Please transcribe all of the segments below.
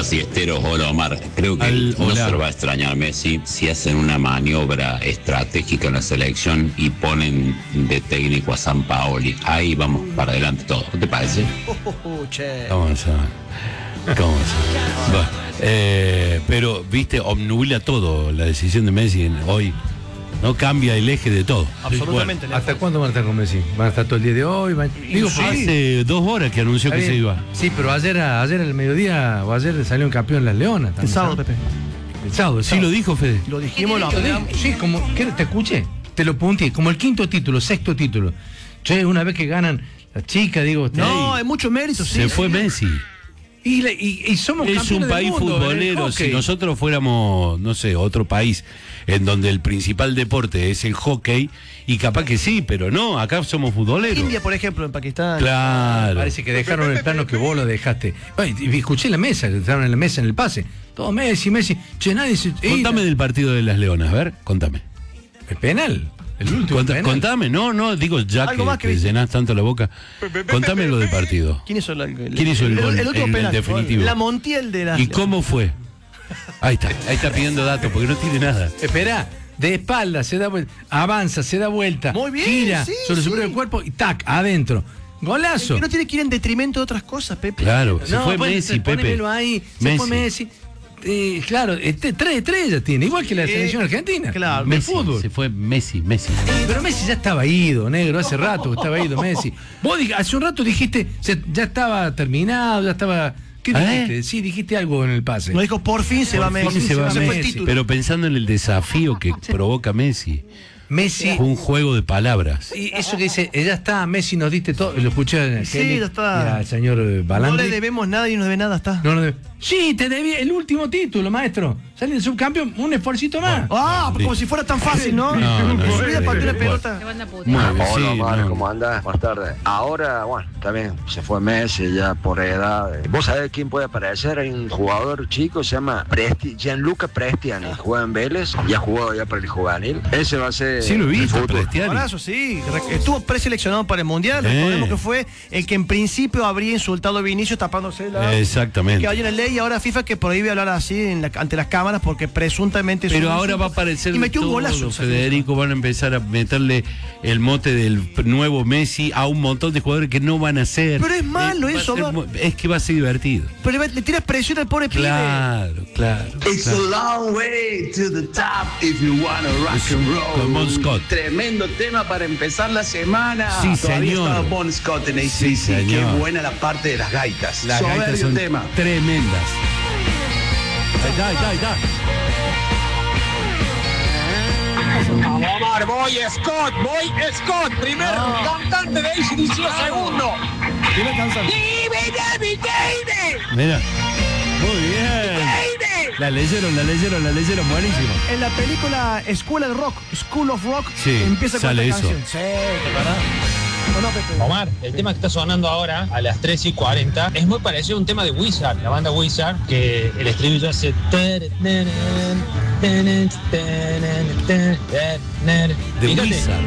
Siesteros, hola Omar. Creo que no se lo va a extrañar Messi si hacen una maniobra estratégica en la selección y ponen de técnico a Sampaoli. Ahí vamos para adelante todo. ¿Qué te parece? Vamos a bueno, pero, viste, obnubila todo la decisión de Messi hoy. No cambia el eje de todo. Absolutamente. Bueno, ¿hasta cuándo van a estar con Messi? ¿Van a estar todo el día de hoy? Digo, sí. Hace 2 horas que anunció que se iba. Sí, pero ayer al mediodía o ayer salió un campeón en Las Leonas. El sábado, Pepe. El sábado. Sí, lo dijo Fede. Lo dijimos. Sí, como, ¿te escuché? Te lo punteé, como el 5.º título, 6.º título. Che, una vez que ganan las chicas, digo... No, hay mucho mérito, sí. Se fue Messi. Y somos es un país futbolero. Si nosotros fuéramos, no sé, otro país en donde el principal deporte es el hockey, y capaz que sí, pero no, acá somos futboleros. India, por ejemplo, en Pakistán. Claro. Parece que dejaron el plano que vos lo dejaste. Ay, escuché la mesa, que estaban en la mesa en el pase. Todo Messi. Che, nadie se... Contame del partido de las Leonas, a ver, contame. ¿El penal? El último penal. Contame, no, digo ya que llenás tanto la boca. Contame lo del partido. ¿Quién hizo el gol? El último penal. Definitivo. La Montiel de las... ¿Y cómo fue? Ahí está pidiendo datos porque no tiene nada. Espera, de espalda, se da vuelta, avanza, se da vuelta, muy bien, gira sobre su propio cuerpo y tac, adentro. Golazo. Que no tiene que ir en detrimento de otras cosas, Pepe. Claro, se fue Messi, Pepe. Ahí, se fue Messi. Claro, 3 estrellas tiene, igual que la selección argentina. Claro, Messi, de fútbol. Se fue Messi. Pero Messi ya estaba ido, negro, hace rato estaba ido Messi. Vos hace un rato dijiste, ya estaba terminado, ya estaba... ¿Qué dijiste? Sí, dijiste algo en el pase. No dijo, por fin se va Messi. Se fue el título. Pero pensando en el desafío que provoca Messi. Messi. Fue un juego de palabras. Y eso que dice, ya está, Messi nos diste todo. Lo escuché. Sí, ya está. Al señor Balandri. No le debemos nada y no debe nada, está. Sí, te debía el último título, maestro. Sale el subcampeón, un esfuercito más. Como si fuera tan fácil, ¿no? No, para una pelota. Hola, Omar, ¿cómo andás? Buenas tardes. Ahora, bueno, también se fue Messi ya por edad. ¿Vos sabés quién puede aparecer? Hay un jugador chico, se llama Gianluca Prestiani. Juega en Vélez, ya jugó ya para el juvenil. Ese va a ser... Sí, lo vi, Prestiani. Sí, estuvo preseleccionado para el Mundial. Recordemos que fue el que en principio habría insultado a Vinicius tapándose la... Exactamente. Que hay una ley ahora FIFA que prohíbe hablar así ante las cámaras porque presuntamente... Pero ahora va a aparecer y metió un todo, golazo. Federico, van a empezar a meterle el mote del nuevo Messi a un montón de jugadores que no van a ser. Pero es malo eso, es que va a ser divertido. Pero le tiras presión al pobre pibe. Claro. It's a long way to the top if you wanna rock and roll. Con Bon Scott. Tremendo tema para empezar la semana. Sí, Todavía señor. estaba Bon Scott en ACC. Sí, señor. Qué buena la parte de las gaitas. Las gaitas son tema. tremendas. Ahí está. Omar, voy Scott, primero cantante de ACDC, segundo. Mira, muy bien. La leyeron, buenísimo. En la película School of Rock, empieza con esta canción. Sí, ¿verdad? Omar, el tema que está sonando ahora a las 3:40 es muy parecido a un tema de Wizard, la banda Wizard, que el estribillo hace... De Wizard.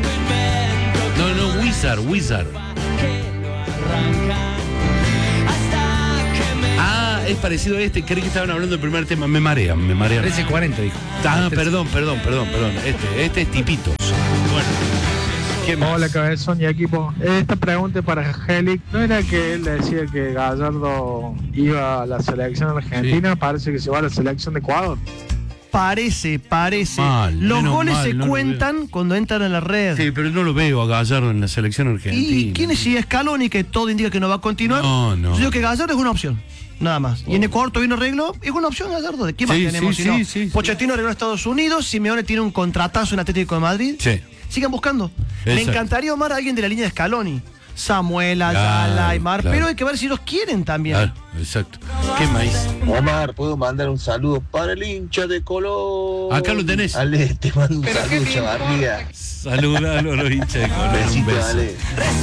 No, Wizard. Es parecido a este, creí que estaban hablando del primer tema, me marea. 13:40 dijo. Perdón. Este es Tipitos. Bueno. Hola, Cabezón y equipo. Esta pregunta es para Helic. ¿No era que él decía que Gallardo iba a la selección argentina? Sí. Parece que se va a la selección de Ecuador. Parece. Los goles se cuentan cuando entran a la red. Sí, pero no lo veo a Gallardo en la selección argentina. ¿Y quién es? Si Scaloni, que todo indica que no va a continuar. No. Yo digo que Gallardo es una opción. Nada más. Y en Ecuador todavía no arregló. Es una opción, Gallardo. ¿De qué más tenemos? Pochettino arregló a Estados Unidos. Simeone tiene un contratazo en Atlético de Madrid. Sí. Sigan buscando. Exacto. Me encantaría, Omar, a alguien de la línea de Scaloni. Samuel, Ayala, Aymar, pero hay que ver si los quieren también. Claro, exacto. ¿Qué más? Omar, ¿puedo mandar un saludo para el hincha de Colón? Acá lo tenés. Ale, te mando un saludo, Chavarría. Saludalo a los hinchas de Colón. Un beso. Ale.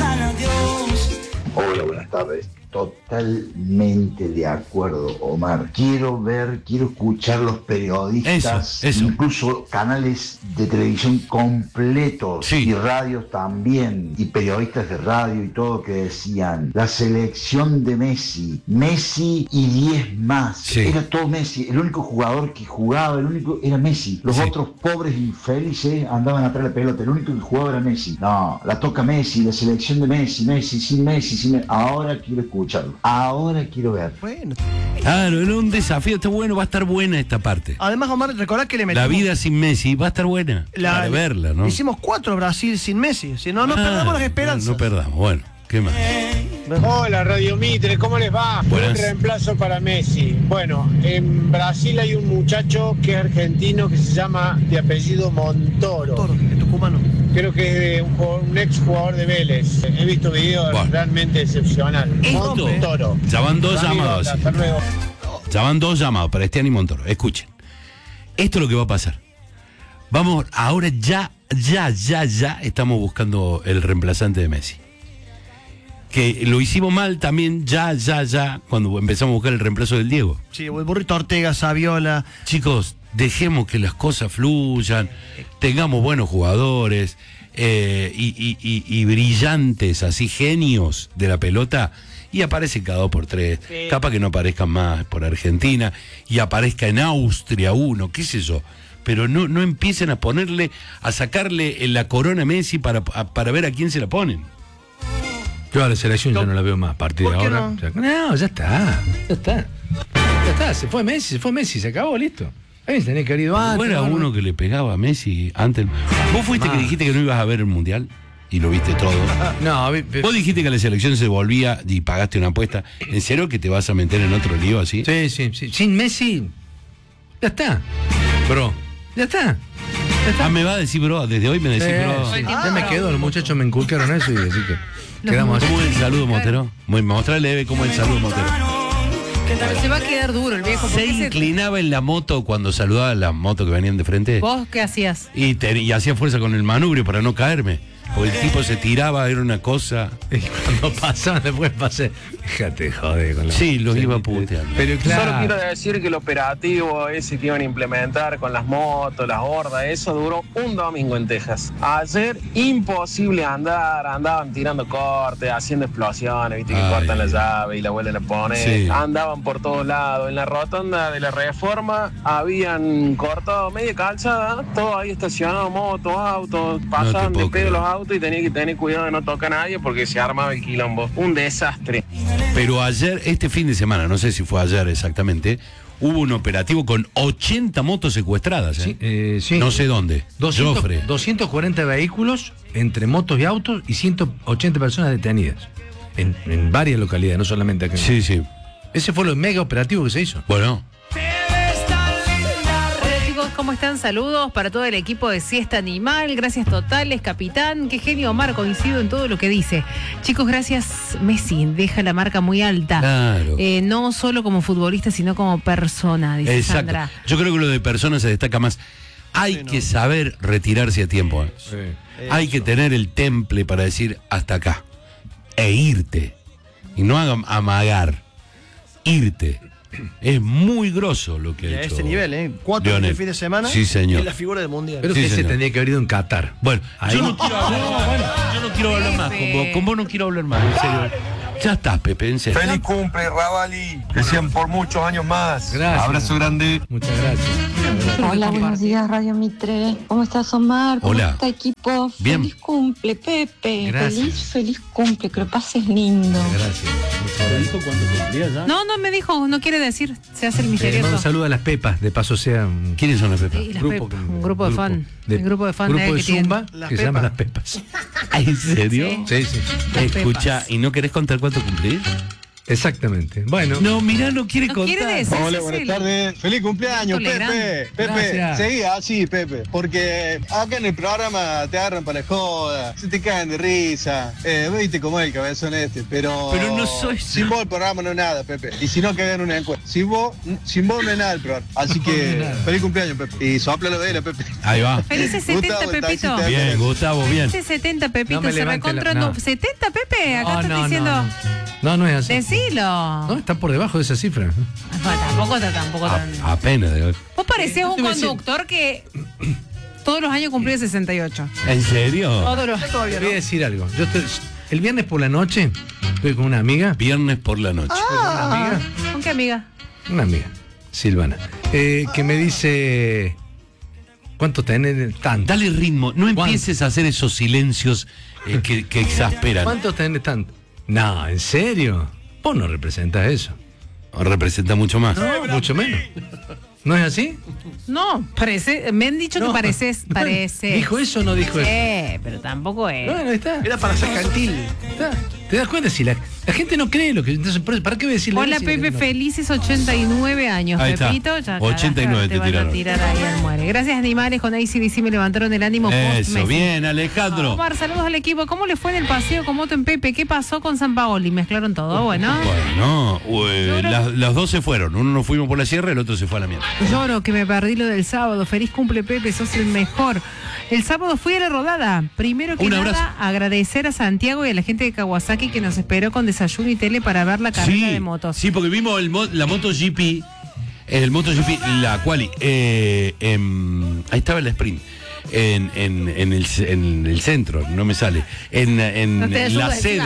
Hola, buenas tardes. Totalmente de acuerdo, Omar. Quiero escuchar los periodistas, eso. incluso canales de televisión completos Sí. y radios también, y periodistas de radio y todo, que decían la selección de Messi y 10 más. Sí. Era todo Messi, el único jugador que jugaba, el único era Messi. Los Sí. otros pobres infelices andaban atrás de la pelota, el único que jugaba era Messi. No, la toca Messi, la selección de Messi, sin Messi. Ahora quiero escucharlo, ahora quiero ver. Bueno. Claro, era un desafío, está bueno, va a estar buena esta parte. Además, Omar, recordá que le metimos... La vida sin Messi va a estar buena para verla, ¿no? Hicimos 4 Brasil sin Messi. Si no, no perdamos las esperanzas. No perdamos, bueno, ¿qué más? Hola Radio Mitre, ¿cómo les va? Buenas. Un reemplazo para Messi. Bueno, en Brasil hay un muchacho que es argentino que se llama de apellido Montoro. Toro, de tucumano. Creo que es de un ex jugador de Vélez. He visto videos Bueno. realmente excepcional. Montoro. Ya van dos llamados. Hasta luego. Ya van 2 llamados para Esteban y Montoro. Escuchen. Esto es lo que va a pasar. Vamos, ahora ya estamos buscando el reemplazante de Messi. Que lo hicimos mal también ya, cuando empezamos a buscar el reemplazo del Diego. Sí, el Burrito Ortega, Saviola. Chicos, dejemos que las cosas fluyan, tengamos buenos jugadores y brillantes, así genios de la pelota, y aparecen cada 2 por 3. Sí. Capaz que no aparezcan más por Argentina y aparezca en Austria uno, qué sé yo. Pero no empiecen a sacarle la corona a Messi para ver a quién se la ponen. Yo a la selección ya no la veo más a partir de ¿Por qué ahora. No, ya está. Se fue Messi, se acabó, listo. Tenía que haber ido antes. ¿No era uno que le pegaba a Messi antes? ¿Vos fuiste que dijiste que no ibas a ver el Mundial? Y lo viste todo. No, vos dijiste que la selección se volvía y pagaste una apuesta. ¿En serio que te vas a meter en otro lío así? Sí. Sin Messi, ya está. Bro, ya está. Me va a decir bro, desde hoy me decís bro. Sí. Ya me quedo, los muchachos me inculcaron eso y así que quedamos así. ¿Cómo es el saludo, Montero? Mostrarle cómo es el saludo, Montero. Se va a quedar duro el viejo. Se inclinaba en la moto cuando saludaba a las motos que venían de frente. ¿Vos qué hacías? Y hacía fuerza con el manubrio para no caerme. Porque el tipo se tiraba, era una cosa. Y cuando pasaban, después pasé. Déjate joder con la. Sí, los iba puteando. Pero claro. Solo quiero decir que el operativo ese que iban a implementar con las motos, las hordas, eso duró un domingo en Texas. Ayer, imposible andar, andaban tirando cortes, haciendo explosiones, viste que cortan la llave y la vuelven a poner. Sí. Andaban por todos lados. En la rotonda de la Reforma habían cortado media calzada, todo ahí estacionado, motos, autos, pasaban de pedo los autos y tenía que tener cuidado de no tocar a nadie porque se armaba el quilombo. Un desastre. Pero ayer, este fin de semana, no sé si fue ayer exactamente, hubo un operativo con 80 motos secuestradas. Sí. No sé dónde. 240 vehículos entre motos y autos y 180 personas detenidas. En varias localidades, no solamente acá. Sí. Ese fue lo mega operativo que se hizo. Bueno. ¿Cómo están? Saludos para todo el equipo de Siesta Animal. Gracias totales, capitán. Qué genio, Omar. Coincido en todo lo que dice. Chicos, gracias, Messi. Deja la marca muy alta. Claro. No solo como futbolista, sino como persona, dice Exacto. Sandra. Yo creo que lo de persona se destaca más. Hay que saber retirarse a tiempo. Hay que tener el temple para decir hasta acá. E irte. Y no amagar. Irte. Es muy grosso lo que ha hecho. A ese nivel, 4 Lionel. el fin de semana. Sí, señor. Y la figura del mundial. Pero Sí, que ese señor. tendría que haber ido en Qatar. Bueno, ahí. yo no quiero hablar más con vos. Con vos no quiero hablar más, en serio. Ya estás, Pepe, en serio. Feliz cumple, Rabali. Que sean por muchos años más. Gracias. Abrazo grande. Muchas gracias. Hola, buenos días, Radio Mitre. ¿Cómo estás, Omar? ¿Cómo Hola. está, equipo? Bien. Feliz cumple, Pepe. Gracias. Feliz cumple, que lo pases lindo. Gracias. ¿Te dijo cuándo cumplía ya? No me dijo, no quiere decir. Se hace el Le mando misterioso. un saludo a las Pepas, de paso sea un ¿Quiénes son las Pepas? Sí, las Pepas, un grupo de fan. El grupo de fan grupo de que tienen. Zumba Las que se llama Pepas. Las Pepas. ¿En serio? Sí. Las Escucha, Pepas. ¿y no querés contar cuánto cumplís? Exactamente. Bueno. No, mirá, no quiere No contar. quiere decir. Hola, buenas tardes. Feliz cumpleaños, Tolerante. Pepe. Pepe, Gracias. seguí así, Pepe. Porque acá en el programa te agarran para la joda, se te caen de risa. Viste cómo es el cabezón este, pero no soy. sin vos el programa no es nada, Pepe. Y si no, que hagan una encuesta. Sin vos no es nada el programa. Así que, feliz cumpleaños, Pepe. Y sopla la vela, Pepe. Ahí va. Felices 70, Gustavo, el Pepito. taxista. Bien, Gustavo, bien. Felices 70, Pepito. No me Se levante recontra. no. 70, Pepe. Acá estás diciendo. No es así. Decilo. No, está por debajo de esa cifra. No, tampoco tan. Apenas. Vos parecés un te voy a decir- conductor que todos los años cumplí 68. ¿En serio? Todos los Voy a decir algo. El viernes por la noche estoy con una amiga. Viernes por la noche. ¿Una amiga? ¿Con qué amiga? Una amiga, Silvana, que me dice... ¿Cuánto tenés? Tanto. Dale ritmo, no empieces a hacer esos silencios que exasperan. ¿Cuántos tenés tanto? No, ¿en serio? Vos no representas eso. Representa mucho más. No, mucho menos. ¿No es así? No, me han dicho que pareces. ¿Dijo eso o no dijo eso? Pero tampoco es. Bueno, está. Era para ser gentil. ¿Te das cuenta? Si la gente no cree lo que... Entonces, ¿para qué voy a decirle? Hola, Pepe, felices 89 años. Ahí Pepito, está. ya 89 te van tiraron. a tirar ahí al muere. Gracias, animales, con ACDC me levantaron el ánimo. Eso, bien, Alejandro. Omar, saludos al equipo. ¿Cómo le fue en el paseo con moto en Pepe? ¿Qué pasó con San Paoli? Mezclaron todo, bueno. Bueno, las dos se fueron. Uno nos fuimos por la sierra y el otro se fue a la mierda. Lloro que me perdí lo del sábado. Feliz cumple, Pepe, sos el mejor. El sábado fui a la rodada. Primero que nada, agradecer a Santiago y a la gente de Kawasaki que nos esperó con desayuno y tele para ver la carrera de motos. Sí, porque vimos la MotoGP, la quali, ahí estaba el sprint. En el centro, no me sale. En no te ayuda, la sede.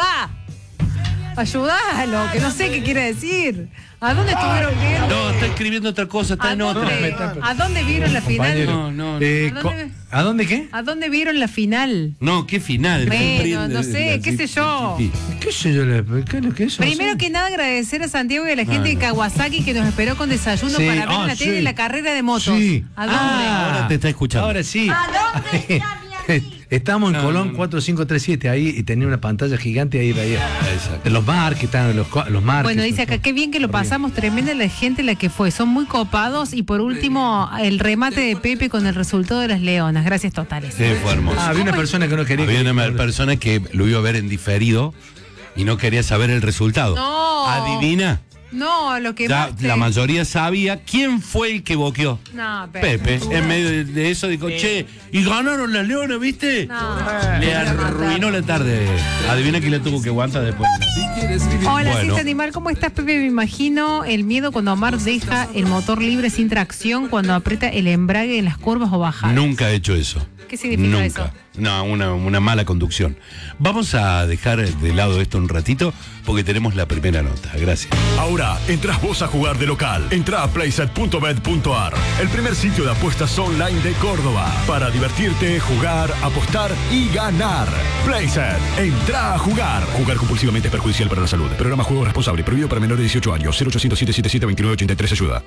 Ayudalo, que no sé qué quiere decir. ¿A dónde estuvieron viendo? No, está escribiendo otra cosa, está en otra. ¿A dónde vieron la final? No. ¿A dónde qué? ¿A dónde vieron la final? No, ¿qué final? Bueno, no sé, qué sé yo. ¿Qué sé yo? ¿Qué es eso? Primero que nada, agradecer a Santiago y a la gente de Kawasaki que nos esperó con desayuno para ver la tele de la carrera de motos. Sí. ¿A dónde? Ahora te está escuchando. Ahora sí. ¿A dónde está mi amigo? Estamos en Colón 4537 ahí y tenía una pantalla gigante ahí veía. Los marques, estaban los marques. Bueno, dice acá, qué bien que lo pasamos, tremenda la gente la que fue, son muy copados y por último el remate de Pepe con el resultado de las leonas, gracias totales. Sí, fue hermoso. Había una persona que no quería. Había una persona que lo iba a ver en diferido y no quería saber el resultado. No. ¿Adivina? No, lo que ya la mayoría sabía quién fue el que boqueó. No, Pepe. En medio de eso dijo, che, y ganaron las leonas, ¿viste? No. Le arruinó la tarde. Adivina quién le tuvo que aguantar después. Hola, bueno. Animal, ¿cómo estás, Pepe? Me imagino el miedo cuando Omar deja el motor libre sin tracción cuando aprieta el embrague en las curvas o bajadas. Nunca he hecho eso. ¿Qué significa eso? No, una mala conducción. Vamos a dejar de lado esto un ratito porque tenemos la primera nota. Gracias. Ahora, entras vos a jugar de local. Entra a playset.bet.ar, el primer sitio de apuestas online de Córdoba. Para divertirte, jugar, apostar y ganar. Playset, entra a jugar. Jugar compulsivamente es perjudicial para la salud. Programa Juego Responsable, prohibido para menores de 18 años. 0800-777-2983 ayuda.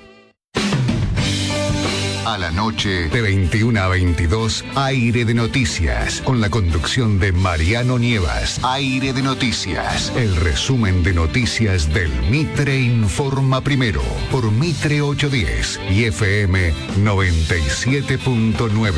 A la noche, de 21 a 22, Aire de Noticias, con la conducción de Mariano Nievas. Aire de Noticias, el resumen de noticias del Mitre Informa Primero, por Mitre 810 y FM 97.9.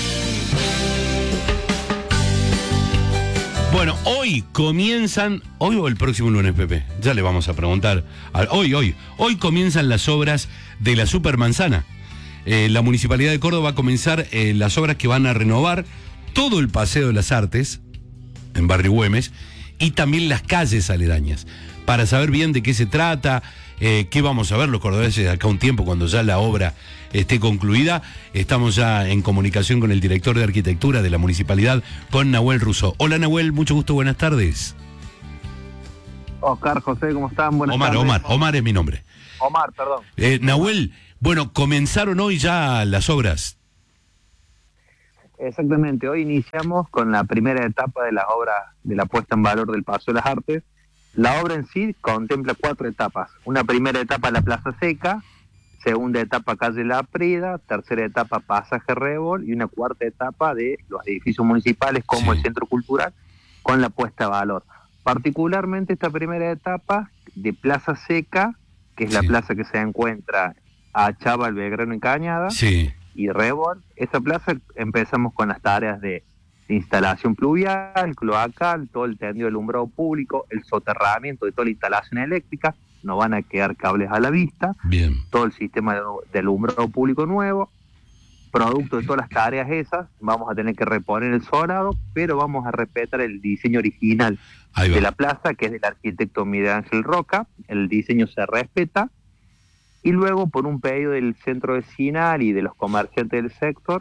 Bueno, hoy comienzan, hoy o el próximo lunes, Pepe, ya le vamos a preguntar. Hoy comienzan las obras de la Supermanzana. La Municipalidad de Córdoba va a comenzar las obras que van a renovar todo el Paseo de las Artes en Barrio Güemes y también las calles aledañas. Para saber bien de qué se trata, qué vamos a ver los cordobeses de acá un tiempo cuando ya la obra esté concluida, estamos ya en comunicación con el director de Arquitectura de la Municipalidad, con Nahuel Russo. Hola Nahuel, mucho gusto, buenas tardes. Oscar, José, ¿cómo están? Buenas tardes. Omar es mi nombre. Omar, perdón. Nahuel, bueno, comenzaron hoy ya las obras. Exactamente, hoy iniciamos con la primera etapa de las obras de la puesta en valor del Paseo de las Artes. La obra en sí contempla 4 etapas. Una primera etapa, la Plaza Seca, segunda etapa, Calle La Prida, tercera etapa, Pasaje Rebol, y una cuarta etapa de los edificios municipales como el Centro Cultural, con la puesta en valor. Particularmente esta primera etapa de Plaza Seca, que es la plaza que se encuentra a Chaval, Belgrano y Cañada, y Rebol. Esa plaza empezamos con las tareas de instalación pluvial, cloacal, todo el tendido de alumbrado público, el soterramiento de toda la instalación eléctrica, no van a quedar cables a la vista, todo el sistema de alumbrado público nuevo. Producto de todas las tareas esas, vamos a tener que reponer el solado, pero vamos a respetar el diseño original de la plaza, que es del arquitecto Miguel Ángel Roca. El diseño se respeta, y luego por un pedido del centro vecinal y de los comerciantes del sector,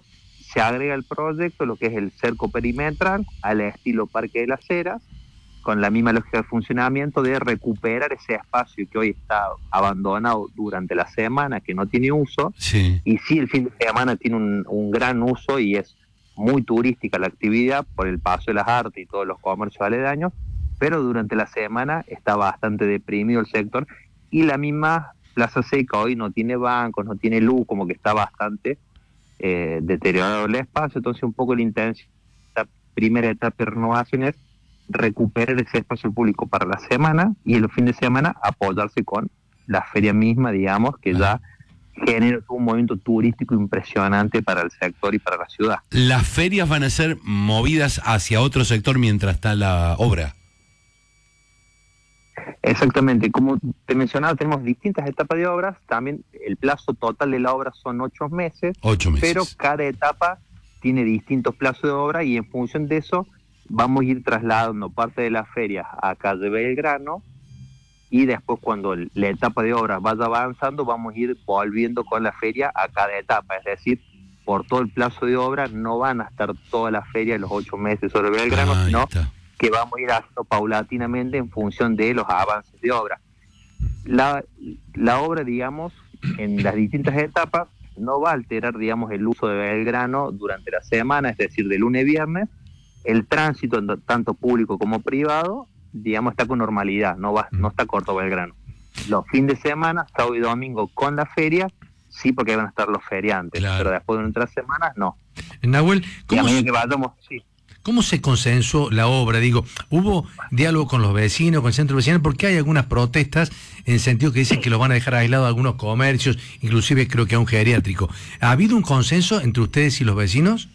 se agrega al proyecto lo que es el cerco perimetral al estilo Parque de las Heras, con la misma lógica de funcionamiento de recuperar ese espacio que hoy está abandonado durante la semana, que no tiene uso, y sí el fin de semana tiene un gran uso y es muy turística la actividad por el Paso de las Artes y todos los comercios aledaños, pero durante la semana está bastante deprimido el sector, y la misma Plaza Seca hoy no tiene bancos, no tiene luz, como que está bastante deteriorado el espacio. Entonces un poco la intención, la primera etapa de renovación es recuperar ese espacio público para la semana, y en los fines de semana apoyarse con la feria misma, digamos, que ya genera un movimiento turístico impresionante para el sector y para la ciudad. ¿Las ferias van a ser movidas hacia otro sector mientras está la obra? Exactamente, como te mencionaba, tenemos distintas etapas de obras. También el plazo total de la obra son 8 meses, pero cada etapa tiene distintos plazos de obra, y en función de eso vamos a ir trasladando parte de las ferias a calle Belgrano, y después cuando la etapa de obra vaya avanzando vamos a ir volviendo con la feria a cada etapa. Es decir, por todo el plazo de obra no van a estar toda la feria los 8 meses sobre Belgrano, sino que vamos a ir haciendo paulatinamente en función de los avances de obra. La obra, digamos, en las distintas etapas no va a alterar, digamos, el uso de Belgrano durante la semana, es decir, de lunes a viernes. El tránsito, tanto público como privado, digamos, está con normalidad, no está corto Belgrano. Los fines de semana, sábado y domingo con la feria, sí, porque van a estar los feriantes, pero después de otras semanas, no. Nahuel, ¿cómo se consensuó la obra? Digo, ¿hubo diálogo con los vecinos, con el centro vecinal? Porque hay algunas protestas en el sentido que dicen que los van a dejar aislados algunos comercios, inclusive creo que a un geriátrico. ¿Ha habido un consenso entre ustedes y los vecinos?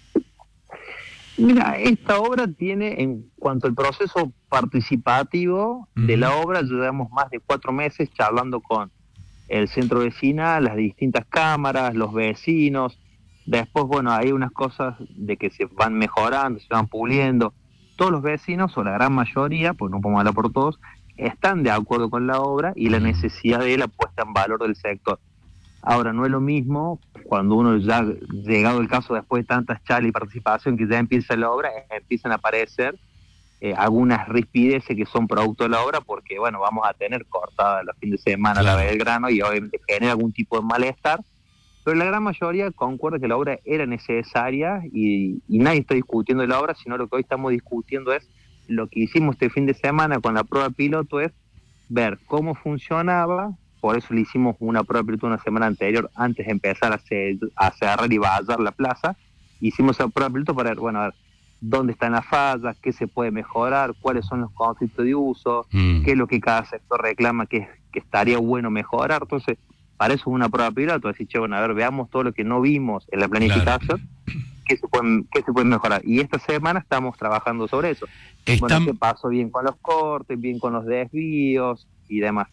Mira, esta obra tiene, en cuanto al proceso participativo de la obra, llevamos más de 4 meses charlando con el centro vecinal, las distintas cámaras, los vecinos. Después, bueno, hay unas cosas de que se van mejorando, se van puliendo. Todos los vecinos, o la gran mayoría, pues no podemos hablar por todos, están de acuerdo con la obra y la necesidad de la puesta en valor del sector. Ahora, no es lo mismo cuando uno ya, llegado el caso después de tantas charlas y participación, que ya empieza la obra, empiezan a aparecer algunas rispideces que son producto de la obra, porque, bueno, vamos a tener cortada los fines de semana la Belgrano y obviamente genera algún tipo de malestar, pero la gran mayoría concuerda que la obra era necesaria y nadie está discutiendo la obra, sino lo que hoy estamos discutiendo es lo que hicimos este fin de semana con la prueba piloto, es ver cómo funcionaba. Por eso le hicimos una prueba piloto una semana anterior, antes de empezar a cerrar y vallar la plaza. Hicimos esa prueba piloto para ver, bueno, a ver dónde están las fallas, qué se puede mejorar, cuáles son los conflictos de uso, qué es lo que cada sector reclama que estaría bueno mejorar. Entonces, para eso es una prueba piloto, decir, che, bueno, a ver, veamos todo lo que no vimos en la planificación, qué se puede mejorar. Y esta semana estamos trabajando sobre eso. Bueno, qué pasó bien con los cortes, bien con los desvíos y demás.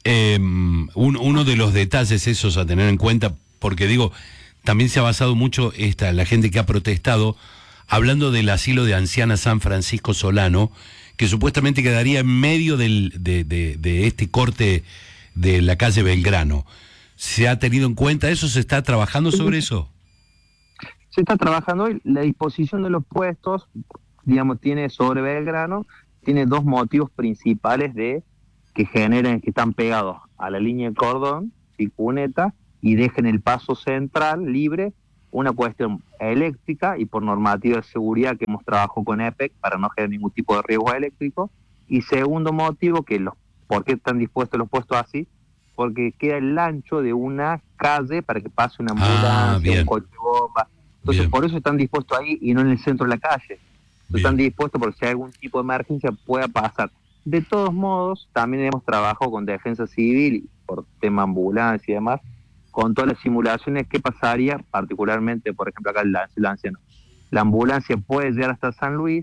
Uno de los detalles esos a tener en cuenta, porque digo, también se ha basado mucho la gente que ha protestado, hablando del asilo de ancianas San Francisco Solano, que supuestamente quedaría en medio de este corte de la calle Belgrano. ¿Se ha tenido en cuenta eso? ¿Se está trabajando sobre eso? Se está trabajando hoy. La disposición de los puestos, digamos, tiene sobre Belgrano, tiene 2 motivos principales que están pegados a la línea de cordón y cuneta y dejen el paso central libre. Una cuestión eléctrica y por normativa de seguridad que hemos trabajado con EPEC para no generar ningún tipo de riesgo eléctrico. Y segundo motivo, ¿por qué están dispuestos los puestos así? Porque queda el ancho de una calle para que pase una ambulancia, un coche bomba. Entonces, por eso están dispuestos ahí y no en el centro de la calle. Están dispuestos porque si hay algún tipo de emergencia pueda pasar. De todos modos, también hemos trabajado con Defensa Civil por tema ambulancia y demás, con todas las simulaciones, qué pasaría, particularmente, por ejemplo, acá el anciano. La ambulancia puede llegar hasta San Luis,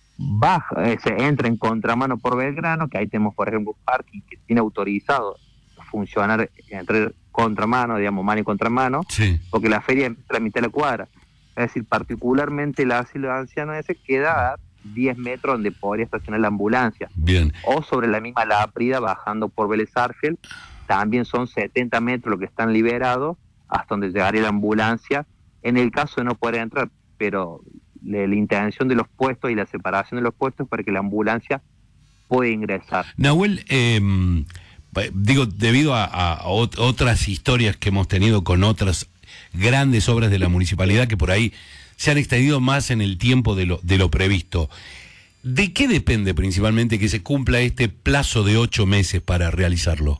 se entra en contramano por Belgrano, que ahí tenemos, por ejemplo, un parking que tiene autorizado funcionar entre contramano, digamos, mano y contramano, porque la feria empieza a la mitad de la cuadra. Es decir, particularmente el asilo de ancianos ese queda a 10 metros donde podría estacionar la ambulancia. Bien. O sobre la misma Láprida, bajando por Vélez Sarsfield, también son 70 metros los que están liberados, hasta donde llegaría la ambulancia en el caso de no poder entrar, pero la intención de los puestos y la separación de los puestos para que la ambulancia pueda ingresar. Nahuel, debido a otras historias que hemos tenido con otras grandes obras de la municipalidad que por ahí se han extendido más en el tiempo de lo previsto, ¿de qué depende principalmente que se cumpla este plazo de 8 meses para realizarlo?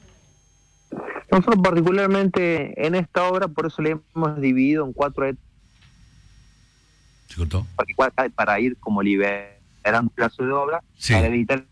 Nosotros particularmente en esta obra, por eso le hemos dividido en 4 etapas. ¿Se cortó? Para ir como liberando plazo de obra, sí. Para evitar...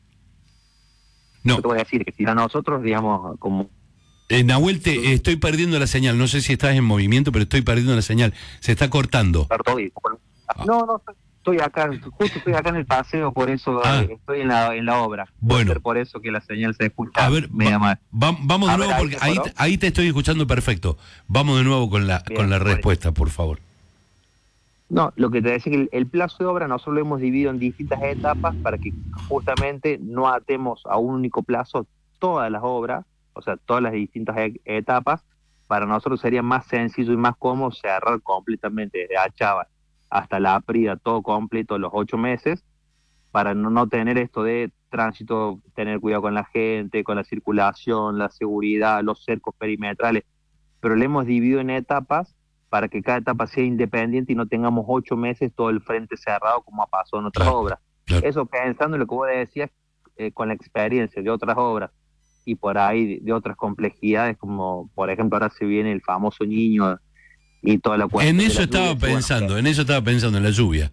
No. Te voy a decir que si a nosotros, digamos, como... Nahuel, estoy perdiendo la señal, no sé si estás en movimiento, pero estoy perdiendo la señal, se está cortando. No, estoy acá, justo estoy acá en el paseo, por eso estoy en la obra. Bueno. Por eso que la señal se escucha. A ver, vamos de nuevo, porque ahí te estoy escuchando perfecto. Vamos de nuevo con la respuesta, por favor. No, lo que te decía que el plazo de obra nosotros lo hemos dividido en distintas etapas para que justamente no atemos a un único plazo todas las obras, o sea, todas las distintas etapas. Para nosotros sería más sencillo y más cómodo cerrar completamente desde Achava hasta La Aprida, todo completo, los 8 meses, para no tener esto de tránsito, tener cuidado con la gente, con la circulación, la seguridad, los cercos perimetrales, pero le hemos dividido en etapas para que cada etapa sea independiente y no tengamos 8 meses todo el frente cerrado como ha pasado en otras obras. Claro. Eso pensando en lo que vos decías, con la experiencia de otras obras y por ahí de otras complejidades, como por ejemplo ahora se viene el famoso niño y toda la cuestión. En eso estaba pensando, en la lluvia.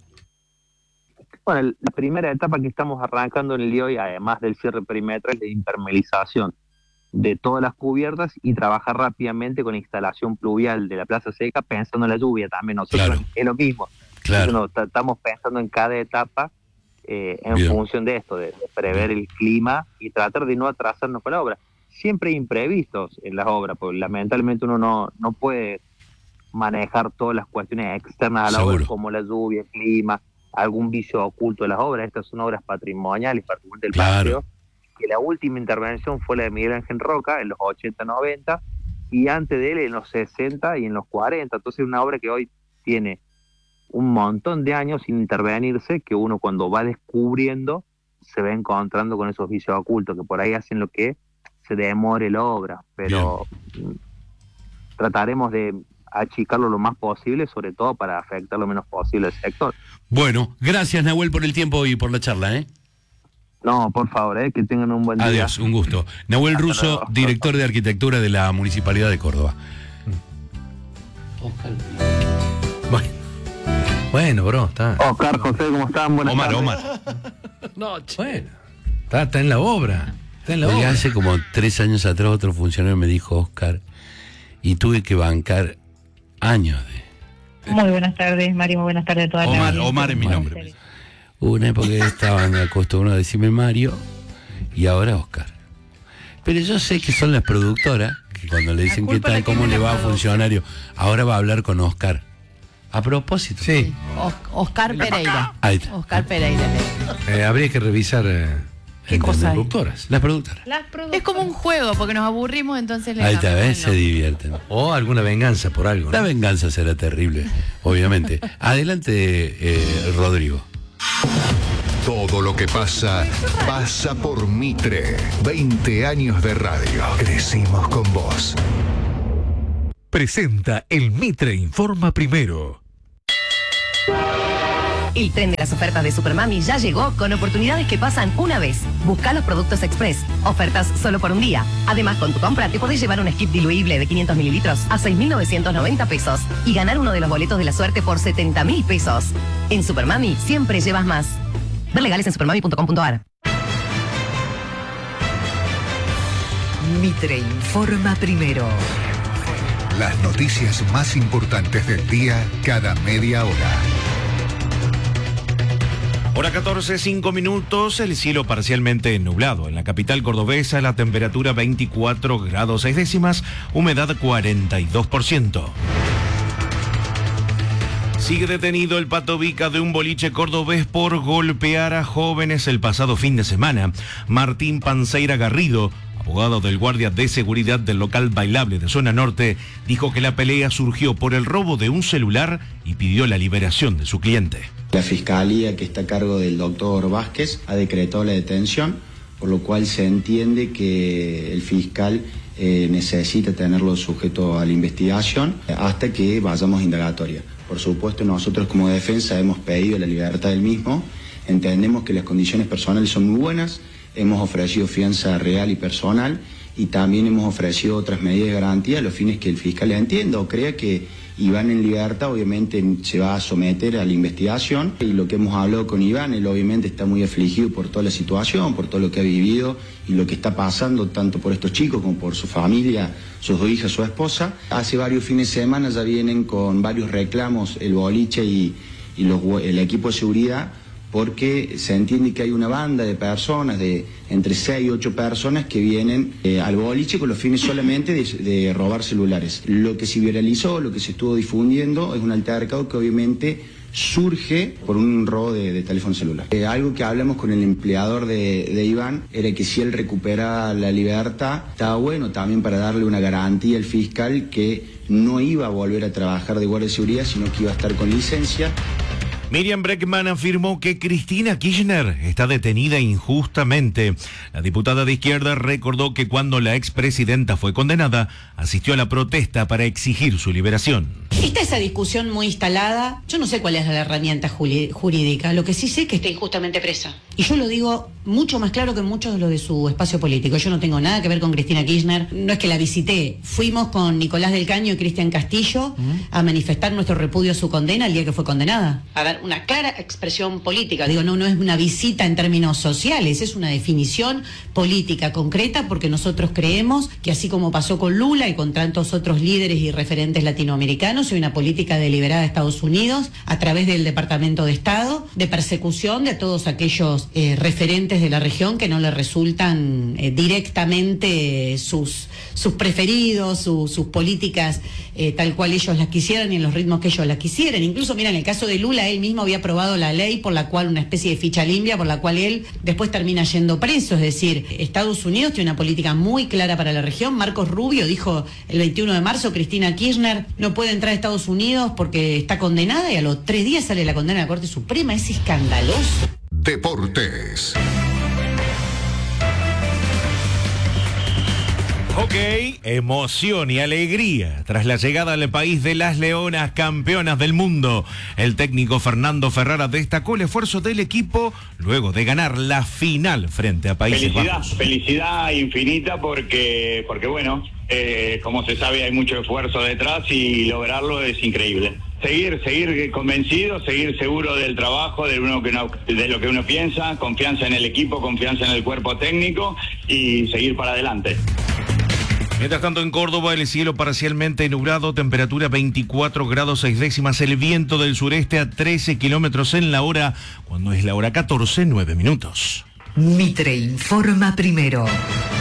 Bueno, la primera etapa que estamos arrancando en el día de hoy, además del cierre perimetral, es de impermeabilización de todas las cubiertas y trabajar rápidamente con instalación pluvial de la plaza seca, pensando en la lluvia también. Nosotros es lo mismo. Claro. Estamos pensando en cada etapa en función de esto, de prever el clima y tratar de no atrasarnos con la obra. Siempre hay imprevistos en las obras, porque lamentablemente uno no puede manejar todas las cuestiones externas a la obra, como la lluvia, el clima, algún vicio oculto de las obras. Estas son obras patrimoniales, particularmente del paseo, que la última intervención fue la de Miguel Ángel Roca en los 80-90 y antes de él en los 60 y en los 40. Entonces es una obra que hoy tiene un montón de años sin intervenirse, que uno cuando va descubriendo se va encontrando con esos vicios ocultos que por ahí hacen lo que se demore la obra, pero trataremos de achicarlo lo más posible, sobre todo para afectar lo menos posible al sector. Bueno, gracias Nahuel por el tiempo y por la charla, No, por favor, que tengan un buen día. Adiós, un gusto. Nahuel Russo, director de Arquitectura de la Municipalidad de Córdoba. Bueno, bro, está. Oscar, José, ¿cómo están? Buenas tardes. Omar. Bueno, está en la obra. Hace como 3 años atrás otro funcionario me dijo, Oscar, y tuve que bancar años de... Muy buenas tardes, Mario, muy buenas tardes a toda la gente. Omar es mi nombre. Hubo una época que estaban acostumbrados a decirme Mario y ahora Oscar. Pero yo sé que son las productoras que cuando le dicen qué tal, cómo le va a funcionario, ahora va a hablar con Oscar. A propósito. Sí. Oscar Pereira. Ahí está. Oscar Pereira. Habría que revisar ¿qué cosa las productoras. Las productoras. Es como un juego, porque nos aburrimos, entonces le ahí está, se divierten. O alguna venganza por algo, ¿no? La venganza será terrible, obviamente. Adelante, Rodrigo. Todo lo que pasa, pasa por Mitre. 20 años de radio. Crecimos con vos. Presenta el Mitre Informa Primero. El tren de las ofertas de Supermami ya llegó con oportunidades que pasan una vez. Busca los productos Express. Ofertas solo por un día. Además, con tu compra te podés llevar un skip diluible de 500 mililitros a 6.990 pesos y ganar uno de los boletos de la suerte por 70.000 pesos. En Supermami siempre llevas más. Ver legales en supermami.com.ar. Mitre Informa Primero. Las noticias más importantes del día cada media hora. Hora 14, 5 minutos, el cielo parcialmente nublado. En la capital cordobesa la temperatura 24 grados 6 décimas, humedad 42%. Sigue detenido el Pato Vica de un boliche cordobés por golpear a jóvenes el pasado fin de semana. Martín Panceira Garrido, abogado del guardia de seguridad del local bailable de Zona Norte, dijo que la pelea surgió por el robo de un celular y pidió la liberación de su cliente. La fiscalía, que está a cargo del doctor Vázquez, ha decretado la detención, por lo cual se entiende que el fiscal necesita tenerlo sujeto a la investigación hasta que vayamos a indagatoria. Por supuesto, nosotros como defensa hemos pedido la libertad del mismo, entendemos que las condiciones personales son muy buenas, hemos ofrecido fianza real y personal y también hemos ofrecido otras medidas de garantía a los fines que el fiscal entienda o crea que Iván en libertad obviamente se va a someter a la investigación, y lo que hemos hablado con Iván, él obviamente está muy afligido por toda la situación, por todo lo que ha vivido y lo que está pasando tanto por estos chicos como por su familia, sus dos hijas, su esposa. Hace varios fines de semana ya vienen con varios reclamos el boliche y el equipo de seguridad, porque se entiende que hay una banda de personas, de entre 6 y 8 personas que vienen al boliche con los fines solamente de robar celulares. Lo que se viralizó, lo que se estuvo difundiendo es un altercado que obviamente surge por un robo de teléfono celular. Algo que hablamos con el empleador de Iván era que si él recupera la libertad, estaba bueno también para darle una garantía al fiscal que no iba a volver a trabajar de guardia de seguridad, sino que iba a estar con licencia. Miriam Bregman afirmó que Cristina Kirchner está detenida injustamente. La diputada de izquierda recordó que cuando la expresidenta fue condenada, asistió a la protesta para exigir su liberación. Está esa discusión muy instalada. Yo no sé cuál es la herramienta jurídica. Lo que sí sé es que está injustamente presa. Y yo lo digo mucho más claro que muchos de los de su espacio político. Yo no tengo nada que ver con Cristina Kirchner. No es que la visité. Fuimos con Nicolás del Caño y Cristian Castillo a manifestar nuestro repudio a su condena el día que fue condenada. A dar una clara expresión política. Digo, no es una visita en términos sociales, es una definición política concreta, porque nosotros creemos que así como pasó con Lula y con tantos otros líderes y referentes latinoamericanos, hay una política deliberada de Estados Unidos a través del Departamento de Estado de persecución de todos aquellos referentes de la región que no le resultan directamente sus preferidos, sus políticas tal cual ellos las quisieran y en los ritmos que ellos las quisieran. Incluso, mira, en el caso de Lula, él mismo había aprobado la ley por la cual, una especie de ficha limpia, por la cual él después termina yendo preso. Es decir, Estados Unidos tiene una política muy clara para la región. Marcos Rubio dijo el 21 de marzo, Cristina Kirchner no puede entrar a Estados Unidos porque está condenada, y a los 3 días sale la condena de la Corte Suprema. Es escandaloso. Deportes. Ok, emoción y alegría tras la llegada al país de las Leonas, campeonas del mundo. El técnico Fernando Ferrara destacó el esfuerzo del equipo luego de ganar la final frente a Países Bajos. Felicidad infinita porque bueno, como se sabe hay mucho esfuerzo detrás y lograrlo es increíble. Seguir convencido, seguir seguro del trabajo, de lo que uno piensa, confianza en el equipo, confianza en el cuerpo técnico y seguir para adelante. Mientras tanto, en Córdoba, el cielo parcialmente nublado, temperatura 24 grados 6 décimas, el viento del sureste a 13 kilómetros en la hora, cuando es la hora 14:09. Mitre informa primero.